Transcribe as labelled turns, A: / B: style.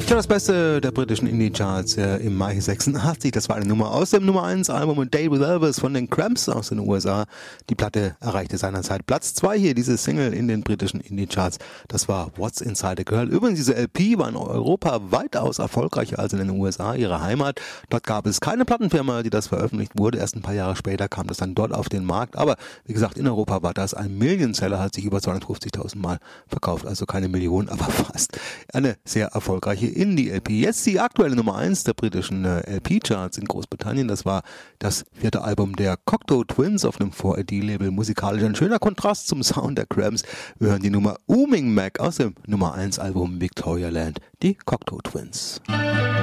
A: Ja, das Beste der britischen Indie-Charts im Mai 86. Das war eine Nummer aus dem Nummer 1 Album A Day with Elvis von den Cramps aus den USA. Die Platte erreichte seinerzeit Platz 2 hier, diese Single in den britischen Indie-Charts. Das war What's Inside a Girl. Übrigens, diese LP war in Europa weitaus erfolgreicher als in den USA, ihre Heimat. Dort gab es keine Plattenfirma, die das veröffentlicht wurde. Erst ein paar Jahre später kam das dann dort auf den Markt. Aber wie gesagt, in Europa war das ein Millionseller, hat sich über 250.000 Mal verkauft. Also keine Million, aber fast. Eine sehr erfolgreiche Indie-LP. Jetzt die aktuelle Nummer 1 der britischen LP-Charts in Großbritannien. Das war das 4. Album der Cocteau Twins auf einem 4AD-Label. Musikalisch ein schöner Kontrast zum Sound der Cramps. Wir hören die Nummer Ooming Mac aus dem Nummer 1 Album Victoria Land, die Cocteau Twins.